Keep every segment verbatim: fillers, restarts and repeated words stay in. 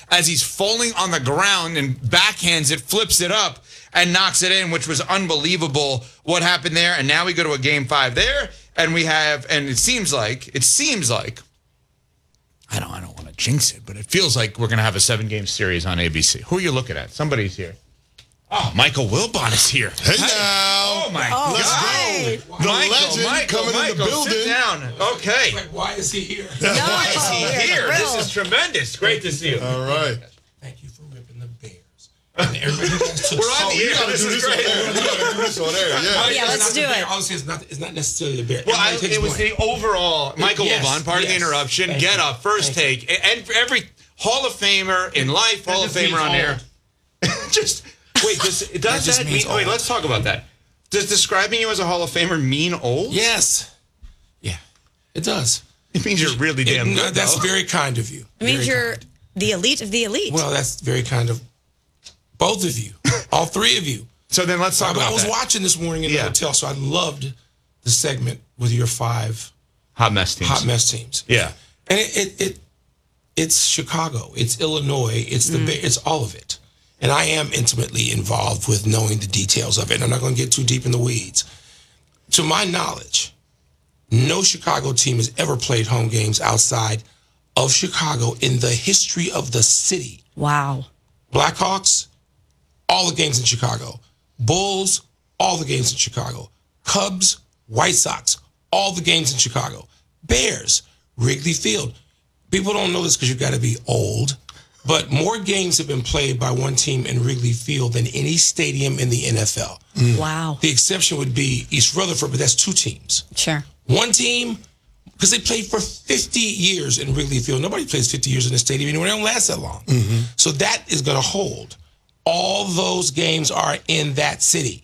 as he's falling on the ground and backhands it, flips it up, and knocks it in, which was unbelievable what happened there. And now we go to a game five there, and we have, and it seems like, it seems like, I don't, I don't want to jinx it, but it feels like we're going to have a seven-game series on A B C. Who are you looking at? Somebody's here. Oh, Michael Wilbon is here. Hey now. Oh, my oh, God. Right. The Michael, legend Michael, coming Michael, in the building. Sit down. Okay. Like, why is he here? No, Why is he we're here? This thrilled. is tremendous. Great to see you. All right. Thank you for ripping the Bears. And everybody has to We're on Oh, the you air. gotta This do is this on great. air. You gotta do this on air. Yeah. Yeah, let's It's not do the Bear. it. Honestly, it's not, it's not necessarily the Bear. Well, I, Everybody takes it was blame. the overall. Michael Yes, Wilbon, pardon the yes. interruption. Thank Get you. up, first Thank take. And for every Hall of Famer in life, Hall of just means Famer on air. old. Just, wait, does, does That just that means mean, wait, old. let's talk about that. Does describing you as a Hall of Famer mean old? Yes. Yeah, it does. It means you're really damn It- good, That's though. very kind of you. It means Very you're kind. the elite of the elite. Well, that's very kind of both of you, all three of you. So then let's talk I, about I was that. watching this morning in Yeah. the hotel, so I loved the segment with your five Hot mess teams. hot mess teams. Yeah. And it, it, it it's Chicago, it's Illinois, it's the Bay- it's all of it. And I am intimately involved with knowing the details of it. I'm not going to get too deep in the weeds. To my knowledge, no Chicago team has ever played home games outside of Chicago in the history of the city. Wow. Blackhawks, all the games in Chicago. Bulls, all the games in Chicago. Cubs, White Sox, all the games in Chicago. Bears, Wrigley Field. People don't know this because you've got to be old, but more games have been played by one team in Wrigley Field than any stadium in the N F L. Wow. The exception would be East Rutherford, but that's two teams. Sure. One team, because they played for fifty years in Wrigley Field. Nobody plays fifty years in a stadium anymore. They don't last that long. So that is going to hold. All those games are in that city.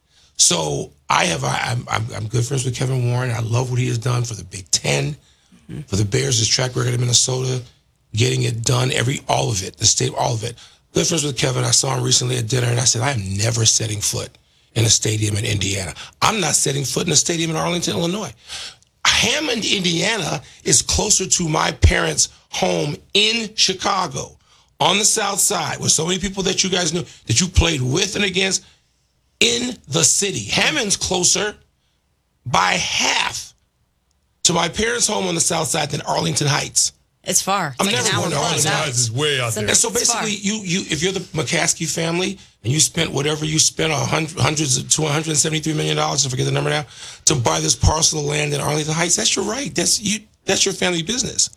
So I have, I, I'm, I'm I'm good friends with Kevin Warren. I love what he has done for the Big Ten, for the Bears, his track record in Minnesota, getting it done, every all of it, the state, all of it. Good friends with Kevin. I saw him recently at dinner, and I said, I am never setting foot in a stadium in Indiana. I'm not setting foot in a stadium in Arlington, Illinois. Hammond, Indiana is closer to my parents' home in Chicago on the south side with so many people that you guys knew, that you played with and against in the city. Hammond's closer by half to my parents' home on the south side than Arlington Heights. It's far. It's I'm like never an hour going to plus Arlington out. Heights is way out It's an- there. And so it's far. basically, you you if you're the McCaskey family and you spent whatever you spent, a hundred, hundreds of, to one hundred seventy-three million dollars, I forget the number now, to buy this parcel of land in Arlington Heights, that's your right. That's you. That's your family business.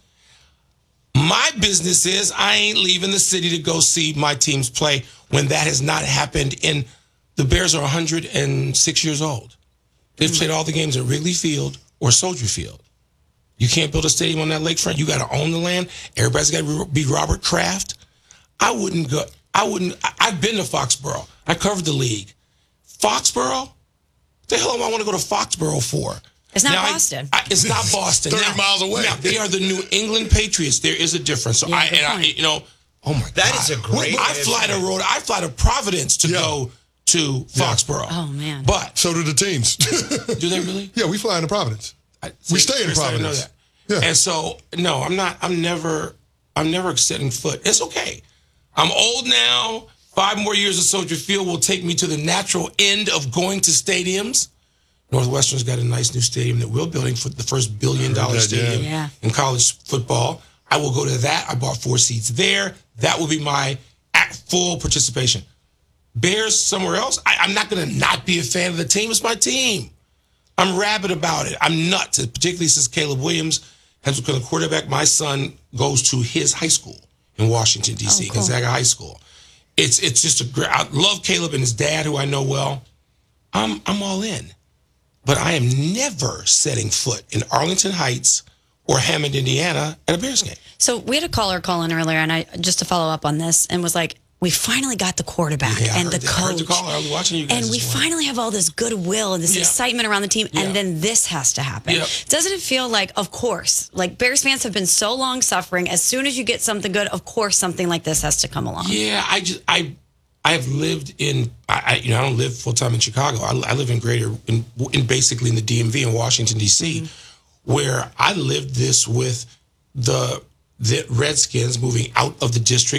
My business is I ain't leaving the city to go see my teams play when that has not happened. In the Bears are one hundred six years old. They've played all the games at Wrigley Field or Soldier Field. You can't build a stadium on that lakefront. You got to own the land. Everybody's got to be Robert Kraft. I wouldn't go. I wouldn't. I, I've been to Foxborough. I covered the league. Foxborough? What the hell am I want to go to Foxborough for? It's not Now, I- Boston. I, it's not Boston. thirty Now- miles away. Now, they are the New England Patriots. There is a difference. So Yeah, I, good and I, point. you know, oh my That God. is a great I way of fly to saying it. Rhode. I fly to Providence to Yeah. go to Foxborough. Oh, man. But So do the teams. do they really? Yeah, we fly into Providence. I- We see, stay in Chris, I didn't know Providence. that. Yeah. And so, no, I'm not. I'm never. I'm never setting foot. It's okay. I'm old now. Five more years of Soldier Field will take me to the natural end of going to stadiums. Northwestern's got a nice new stadium that we're building for the first billion dollar that, yeah. stadium Yeah. in college football. I will go to that. I bought four seats there. That will be my at full participation. Bears somewhere else. I, I'm not going to not be a fan of the team. It's my team. I'm rabid about it. I'm nuts, particularly since Caleb Williams has become the quarterback. My son goes to his high school in Washington, D C, Oh, cool. Gonzaga High School. It's it's just a great. I love Caleb and his dad, who I know well. I'm I'm all in, but I am never setting foot in Arlington Heights or Hammond, Indiana, at a Bears game. So we had a caller call in earlier, and I just to follow up on this, and was like, we finally got the quarterback Yeah, I and heard the that. I heard coach. the caller. I was watching you guys And we this morning. finally have all this goodwill and this Yeah. excitement around the team, Yeah. and then this has to happen. Yep. Doesn't it feel like, of course, like Bears fans have been so long suffering, as soon as you get something good, of course something like this has to come along. Yeah, I just I I have lived in I, I you know I don't live full time in Chicago. I, I live in greater in, in basically in the D M V in Washington D C, where I lived this with the the Redskins moving out of the district